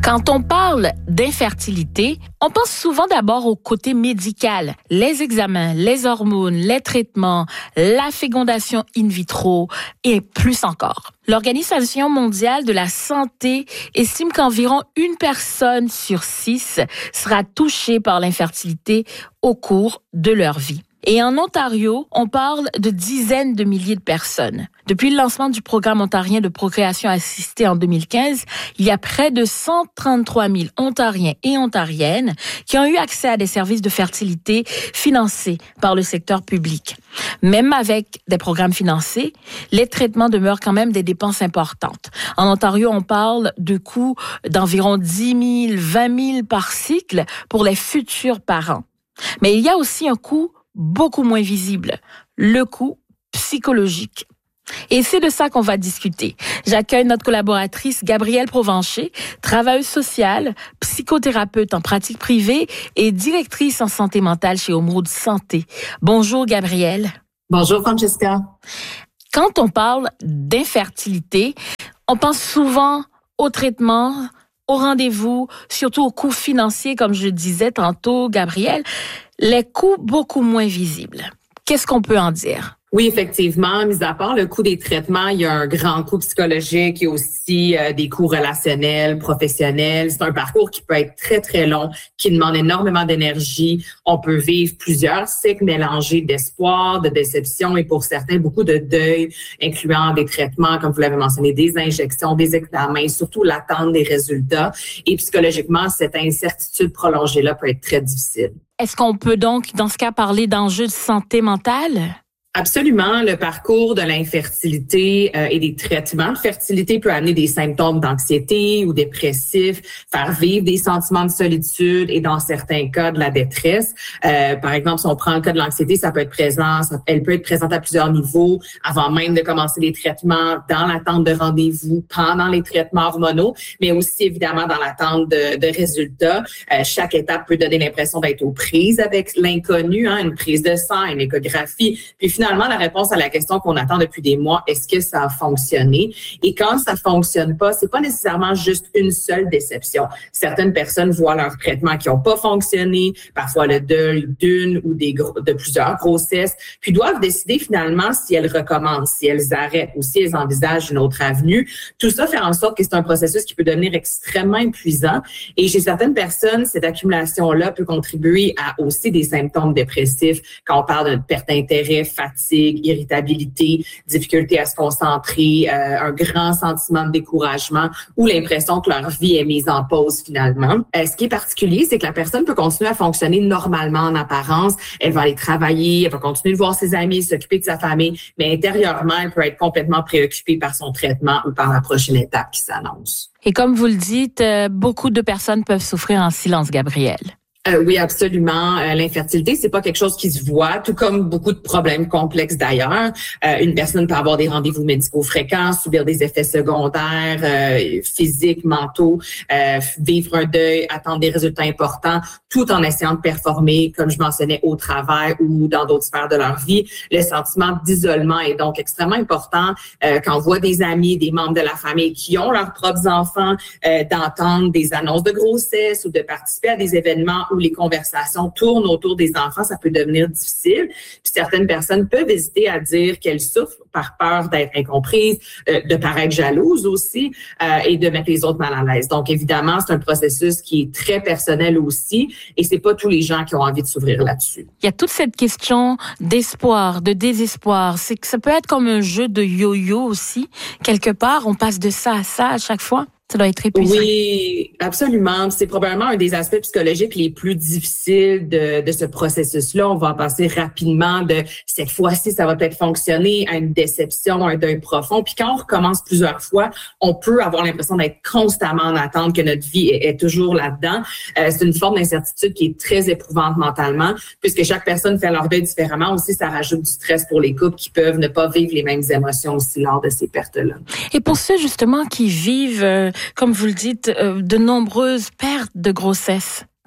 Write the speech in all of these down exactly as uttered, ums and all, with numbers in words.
Quand on parle d'infertilité, on pense souvent d'abord au côté médical, les examens, les hormones, les traitements, la fécondation in vitro et plus encore. L'Organisation mondiale de la santé estime qu'environ une personne sur six sera touchée par l'infertilité au cours de leur vie. Et en Ontario, on parle de dizaines de milliers de personnes. Depuis le lancement du programme ontarien de procréation assistée en deux mille quinze, il y a près de cent trente-trois mille Ontariens et Ontariennes qui ont eu accès à des services de fertilité financés par le secteur public. Même avec des programmes financés, les traitements demeurent quand même des dépenses importantes. En Ontario, on parle de coûts d'environ dix mille, vingt mille par cycle pour les futurs parents. Mais il y a aussi un coût beaucoup moins visible, le coût psychologique. Et c'est de ça qu'on va discuter. J'accueille notre collaboratrice Gabrielle Provencher, travailleuse sociale, psychothérapeute en pratique privée et directrice en santé mentale chez Homerood Santé. Bonjour Gabrielle. Bonjour Francesca. Quand on parle d'infertilité, on pense souvent au traitement, au rendez-vous, surtout aux coûts financiers, comme je disais tantôt, Gabrielle. Les coûts beaucoup moins visibles. Qu'est-ce qu'on peut en dire? Oui, effectivement. Mis à part le coût des traitements, il y a un grand coût psychologique. Il y a aussi euh, des coûts relationnels, professionnels. C'est un parcours qui peut être très, très long, qui demande énormément d'énergie. On peut vivre plusieurs cycles mélangés d'espoir, de déception et pour certains, beaucoup de deuil, incluant des traitements, comme vous l'avez mentionné, des injections, des examens, surtout l'attente des résultats. Et psychologiquement, cette incertitude prolongée-là peut être très difficile. Est-ce qu'on peut donc, dans ce cas, parler d'enjeux de santé mentale? Absolument. Le parcours de l'infertilité euh, et des traitements de fertilité peut amener des symptômes d'anxiété ou dépressifs, faire vivre des sentiments de solitude et dans certains cas de la détresse. Euh, par exemple, si on prend le cas de l'anxiété, ça peut être présent, ça, elle peut être présente à plusieurs niveaux, avant même de commencer les traitements, dans l'attente de rendez-vous, pendant les traitements hormonaux, mais aussi évidemment dans l'attente de, de résultats. Euh, chaque étape peut donner l'impression d'être aux prises avec l'inconnu, hein, une prise de sang, une échographie, puis finalement, la réponse à la question qu'on attend depuis des mois, est-ce que ça a fonctionné? Et quand ça fonctionne pas, c'est pas nécessairement juste une seule déception. Certaines personnes voient leurs traitements qui ont pas fonctionné, parfois le deuil d'une ou des gros, de plusieurs grossesses, puis doivent décider finalement si elles recommencent, si elles arrêtent ou si elles envisagent une autre avenue. Tout ça fait en sorte que c'est un processus qui peut devenir extrêmement épuisant. Et chez certaines personnes, cette accumulation-là peut contribuer à aussi des symptômes dépressifs quand on parle de perte d'intérêt, fatigue, irritabilité, difficulté à se concentrer, euh, un grand sentiment de découragement ou l'impression que leur vie est mise en pause finalement. Euh, ce qui est particulier, c'est que la personne peut continuer à fonctionner normalement en apparence. Elle va aller travailler, elle va continuer de voir ses amis, s'occuper de sa famille, mais intérieurement, elle peut être complètement préoccupée par son traitement ou par la prochaine étape qui s'annonce. Et comme vous le dites, euh, beaucoup de personnes peuvent souffrir en silence, Gabrielle. Euh, oui, absolument. Euh, l'infertilité, c'est pas quelque chose qui se voit, tout comme beaucoup de problèmes complexes d'ailleurs. Euh, une personne peut avoir des rendez-vous médicaux fréquents, subir des effets secondaires, euh, physiques, mentaux, euh, vivre un deuil, attendre des résultats importants, tout en essayant de performer, comme je mentionnais, au travail ou dans d'autres sphères de leur vie. Le sentiment d'isolement est donc extrêmement important euh, quand on voit des amis, des membres de la famille qui ont leurs propres enfants, euh, d'entendre des annonces de grossesse ou de participer à des événements où les conversations tournent autour des enfants, ça peut devenir difficile. Puis certaines personnes peuvent hésiter à dire qu'elles souffrent par peur d'être incomprises, euh, de paraître jalouses aussi euh, et de mettre les autres mal à l'aise. Donc évidemment, c'est un processus qui est très personnel aussi et c'est pas tous les gens qui ont envie de s'ouvrir là-dessus. Il y a toute cette question d'espoir, de désespoir. C'est que ça peut être comme un jeu de yo-yo aussi. Quelque part, on passe de ça à ça à chaque fois. Ça doit être épuisant. Oui, absolument. C'est probablement un des aspects psychologiques les plus difficiles de, de ce processus-là. On va en passer rapidement de cette fois-ci, ça va peut-être fonctionner à une déception, à un deuil profond. Puis quand on recommence plusieurs fois, on peut avoir l'impression d'être constamment en attente, que notre vie est, est toujours là-dedans. Euh, c'est une forme d'incertitude qui est très éprouvante mentalement, puisque chaque personne fait leur deuil différemment. Aussi, ça rajoute du stress pour les couples qui peuvent ne pas vivre les mêmes émotions aussi lors de ces pertes-là. Et pour ceux justement qui vivent, euh, comme vous le dites, euh, de nombreuses pertes de grossesse.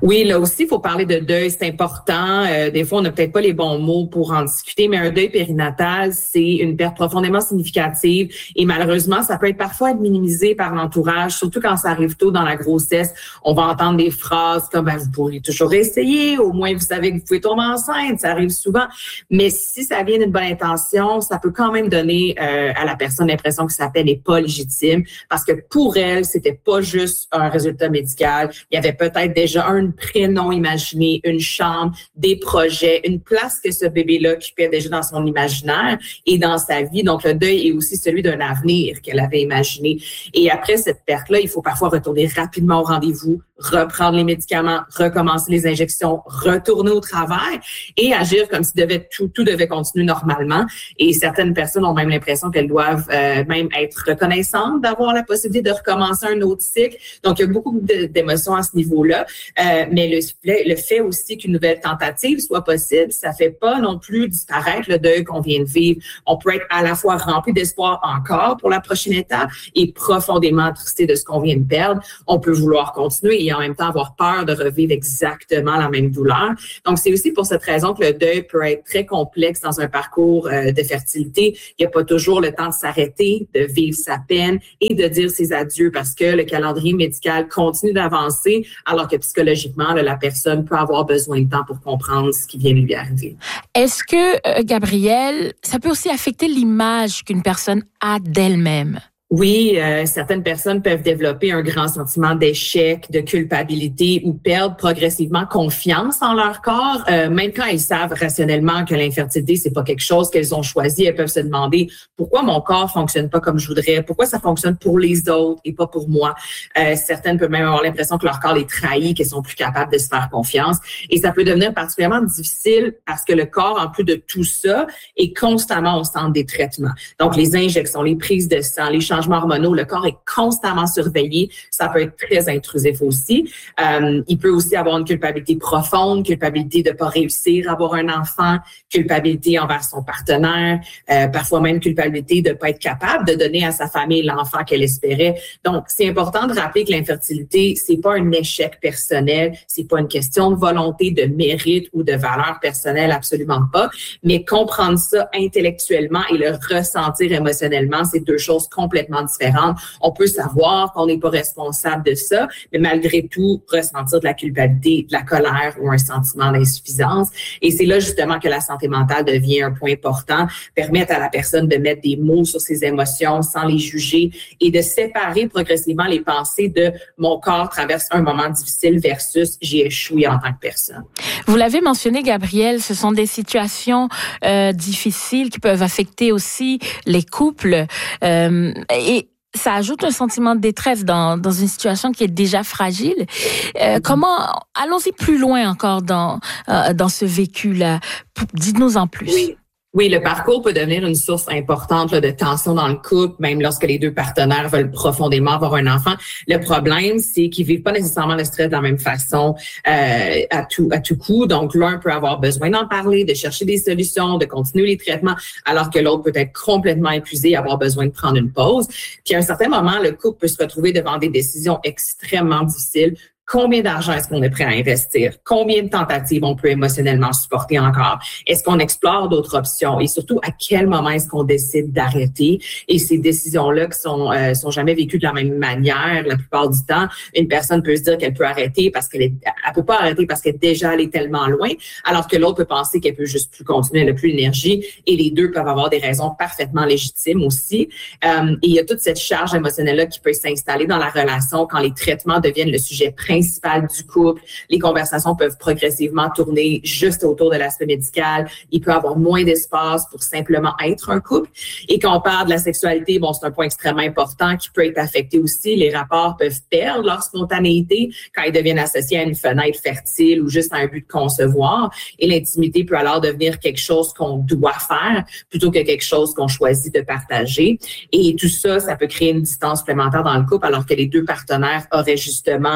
Oui, là aussi, il faut parler de deuil, c'est important. Euh, des fois, on n'a peut-être pas les bons mots pour en discuter, mais un deuil périnatal, c'est une perte profondément significative et malheureusement, ça peut être parfois minimisé par l'entourage, surtout quand ça arrive tôt dans la grossesse. On va entendre des phrases comme ben, « vous pourrez toujours essayer, au moins vous savez que vous pouvez tomber enceinte », ça arrive souvent. Mais si ça vient d'une bonne intention, ça peut quand même donner euh, à la personne l'impression que sa peine n'est pas légitime parce que pour elle, c'était pas juste un résultat médical. Il y avait peut-être déjà un prénom imaginé, une chambre, des projets, une place que ce bébé-là occupait déjà dans son imaginaire et dans sa vie. Donc, le deuil est aussi celui d'un avenir qu'elle avait imaginé. Et après cette perte-là, il faut parfois retourner rapidement au rendez-vous, reprendre les médicaments, recommencer les injections, retourner au travail et agir comme si devait, tout, tout devait continuer normalement. Et certaines personnes ont même l'impression qu'elles doivent euh, même être reconnaissantes d'avoir la possibilité de recommencer un autre cycle. Donc, il y a beaucoup de, d'émotions à ce niveau-là. Euh, mais le, le fait aussi qu'une nouvelle tentative soit possible, ça fait pas non plus disparaître le deuil qu'on vient de vivre. On peut être à la fois rempli d'espoir encore pour la prochaine étape et profondément attristé de ce qu'on vient de perdre. On peut vouloir continuer et en même temps avoir peur de revivre exactement la même douleur. Donc, c'est aussi pour cette raison que le deuil peut être très complexe dans un parcours euh, de fertilité. Il n'y a pas toujours le temps de s'arrêter, de vivre sa peine et de dire ses adieux parce que le calendrier médical continue d'avancer alors que psychologiquement, là, la personne peut avoir besoin de temps pour comprendre ce qui vient de lui arriver. Est-ce que, euh, Gabrielle, ça peut aussi affecter l'image qu'une personne a d'elle-même? Oui, euh, certaines personnes peuvent développer un grand sentiment d'échec, de culpabilité ou perdre progressivement confiance en leur corps. Euh, même quand elles savent rationnellement que l'infertilité, c'est pas quelque chose qu'elles ont choisi, elles peuvent se demander pourquoi mon corps fonctionne pas comme je voudrais, pourquoi ça fonctionne pour les autres et pas pour moi. Euh, certaines peuvent même avoir l'impression que leur corps les trahit, qu'elles sont plus capables de se faire confiance. Et ça peut devenir particulièrement difficile parce que le corps, en plus de tout ça, est constamment au centre des traitements. Donc, les injections, les prises de sang, les changements hormonaux, le corps est constamment surveillé. Ça peut être très intrusif aussi. Euh, il peut aussi avoir une culpabilité profonde, culpabilité de pas réussir à avoir un enfant, culpabilité envers son partenaire, euh, parfois même culpabilité de pas être capable de donner à sa famille l'enfant qu'elle espérait. Donc, c'est important de rappeler que l'infertilité, c'est pas un échec personnel, c'est pas une question de volonté, de mérite ou de valeur personnelle, absolument pas. Mais comprendre ça intellectuellement et le ressentir émotionnellement, c'est deux choses complètement différentes. On peut savoir qu'on n'est pas responsable de ça, mais malgré tout, ressentir de la culpabilité, de la colère ou un sentiment d'insuffisance. Et c'est là justement que la santé mentale devient un point important, permettre à la personne de mettre des mots sur ses émotions sans les juger et de séparer progressivement les pensées de mon corps traverse un moment difficile versus j'ai échoué en tant que personne. Vous l'avez mentionné, Gabrielle, ce sont des situations euh, difficiles qui peuvent affecter aussi les couples. Euh, et ça ajoute un sentiment de détresse dans, dans une situation qui est déjà fragile. Euh, comment, allons-y plus loin encore dans, euh, dans ce vécu-là. Dites-nous en plus. Oui. Oui, le parcours peut devenir une source importante là, de tension dans le couple, même lorsque les deux partenaires veulent profondément avoir un enfant. Le problème, c'est qu'ils vivent pas nécessairement le stress de la même façon euh, à tout à tout coup. Donc, l'un peut avoir besoin d'en parler, de chercher des solutions, de continuer les traitements, alors que l'autre peut être complètement épuisé et avoir besoin de prendre une pause. Puis, à un certain moment, le couple peut se retrouver devant des décisions extrêmement difficiles. Combien d'argent est-ce qu'on est prêt à investir? Combien de tentatives on peut émotionnellement supporter encore? Est-ce qu'on explore d'autres options? Et surtout, à quel moment est-ce qu'on décide d'arrêter? Et ces décisions-là qui sont euh, sont jamais vécues de la même manière, la plupart du temps, une personne peut se dire qu'elle peut arrêter parce qu'elle est, elle peut pas arrêter parce qu'elle est déjà allée tellement loin, alors que l'autre peut penser qu'elle peut juste plus continuer, elle n'a plus l'énergie. Et les deux peuvent avoir des raisons parfaitement légitimes aussi. Euh, et il y a toute cette charge émotionnelle-là qui peut s'installer dans la relation quand les traitements deviennent le sujet principal principal du couple. Les conversations peuvent progressivement tourner juste autour de l'aspect médical. Il peut y avoir moins d'espace pour simplement être un couple. Et quand on parle de la sexualité, bon, c'est un point extrêmement important qui peut être affecté aussi. Les rapports peuvent perdre leur spontanéité quand ils deviennent associés à une fenêtre fertile ou juste à un but de concevoir. Et l'intimité peut alors devenir quelque chose qu'on doit faire plutôt que quelque chose qu'on choisit de partager. Et tout ça, ça peut créer une distance supplémentaire dans le couple alors que les deux partenaires auraient justement besoin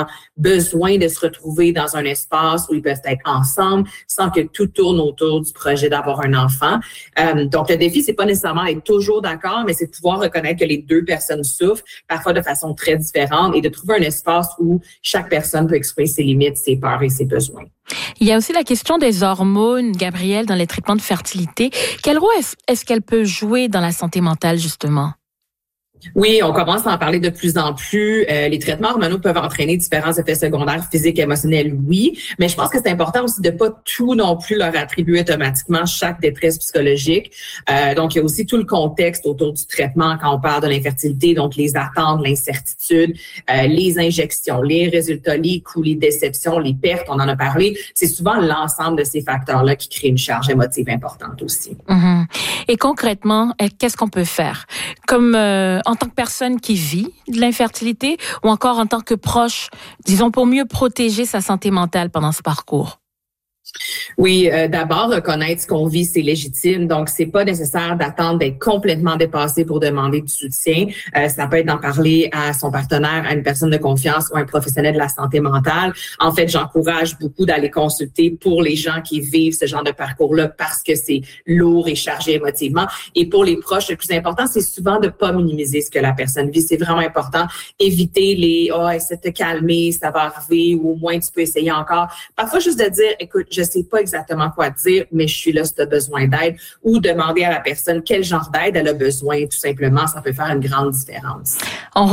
besoin de se retrouver dans un espace où ils peuvent être ensemble sans que tout tourne autour du projet d'avoir un enfant. Euh, donc, le défi, c'est pas nécessairement être toujours d'accord, mais c'est de pouvoir reconnaître que les deux personnes souffrent, parfois de façon très différente, et de trouver un espace où chaque personne peut exprimer ses limites, ses peurs et ses besoins. Il y a aussi la question des hormones, Gabrielle, dans les traitements de fertilité. Quel rôle est-ce, est-ce qu'elle peut jouer dans la santé mentale, justement? Oui, on commence à en parler de plus en plus. Euh, les traitements hormonaux peuvent entraîner différents effets secondaires physiques et émotionnels, oui, mais je pense que c'est important aussi de pas tout non plus leur attribuer automatiquement chaque détresse psychologique. Euh, donc, il y a aussi tout le contexte autour du traitement quand on parle de l'infertilité, donc les attentes, l'incertitude, euh, les injections, les résultats, les coûts, les déceptions, les pertes, on en a parlé. C'est souvent l'ensemble de ces facteurs-là qui créent une charge émotive importante aussi. Mm-hmm. Et concrètement, qu'est-ce qu'on peut faire? Comme euh, en tant que personne qui vit de l'infertilité ou encore en tant que proche, disons, pour mieux protéger sa santé mentale pendant ce parcours? Oui, euh, d'abord, reconnaître ce qu'on vit, c'est légitime. Donc, c'est pas nécessaire d'attendre d'être complètement dépassé pour demander du soutien. Euh, ça peut être d'en parler à son partenaire, à une personne de confiance ou à un professionnel de la santé mentale. En fait, j'encourage beaucoup d'aller consulter pour les gens qui vivent ce genre de parcours-là parce que c'est lourd et chargé émotivement. Et pour les proches, le plus important, c'est souvent de pas minimiser ce que la personne vit. C'est vraiment important. Éviter les « ah, oh, essaie de te calmer, ça va arriver » ou au moins tu peux essayer encore. Parfois, juste de dire « écoute, je sais pas exactement quoi dire, mais je suis là si tu as besoin d'aide » ou demander à la personne quel genre d'aide elle a besoin, tout simplement. Ça peut faire une grande différence. On